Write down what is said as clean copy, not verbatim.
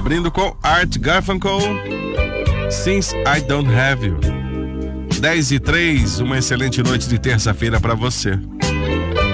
Abrindo com Art Garfunkel, Since I Don't Have You. 10:03, uma excelente noite de terça-feira para você.